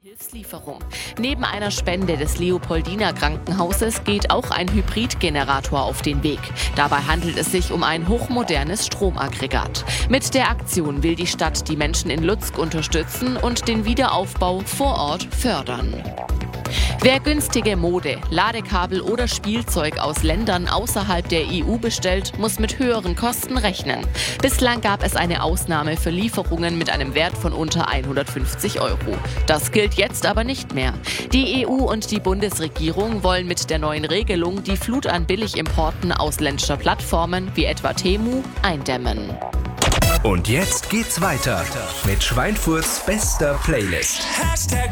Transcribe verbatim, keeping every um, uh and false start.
Hilfslieferung. Neben einer Spende des Leopoldiner Krankenhauses geht auch ein Hybridgenerator auf den Weg. Dabei handelt es sich um ein hochmodernes Stromaggregat. Mit der Aktion will die Stadt die Menschen in Lutzk unterstützen und den Wiederaufbau vor Ort fördern. Wer günstige Mode, Ladekabel oder Spielzeug aus Ländern außerhalb der E U bestellt, muss mit höheren Kosten rechnen. Bislang gab es eine Ausnahme für Lieferungen mit einem Wert von unter hundertfünfzig Euro. Das gilt jetzt aber nicht mehr. Die E U und die Bundesregierung wollen mit der neuen Regelung die Flut an Billigimporten ausländischer Plattformen wie etwa Temu eindämmen. Und jetzt geht's weiter mit Schweinfurts bester Playlist. Hashtag